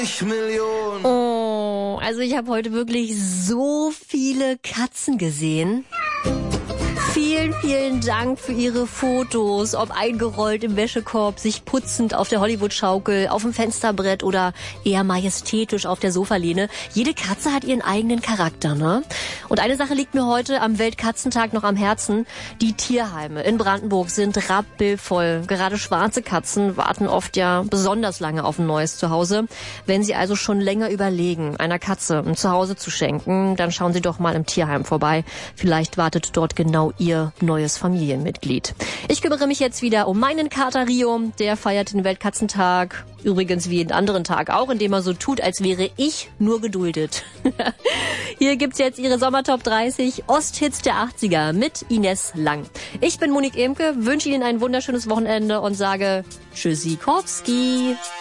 Million. Oh, also ich habe heute wirklich so viele Katzen gesehen. Vielen, vielen Dank für Ihre Fotos, ob eingerollt im Wäschekorb, sich putzend auf der Hollywood-Schaukel, auf dem Fensterbrett oder eher majestätisch auf der Sofalehne. Jede Katze hat ihren eigenen Charakter, ne? Und eine Sache liegt mir heute am Weltkatzentag noch am Herzen. Die Tierheime in Brandenburg sind rappelvoll. Gerade schwarze Katzen warten oft ja besonders lange auf ein neues Zuhause. Wenn Sie also schon länger überlegen, einer Katze ein Zuhause zu schenken, dann schauen Sie doch mal im Tierheim vorbei. Vielleicht wartet dort genau Ihr neues Familienmitglied. Ich kümmere mich jetzt wieder um meinen Kater Rio. Der feiert den Weltkatzentag. Übrigens wie jeden anderen Tag auch, indem er so tut, als wäre ich nur geduldet. Hier gibt's jetzt Ihre Sommertop 30 Osthits der 80er mit Ines Lang. Ich bin Monique Emke, wünsche Ihnen ein wunderschönes Wochenende und sage Tschüssikowski.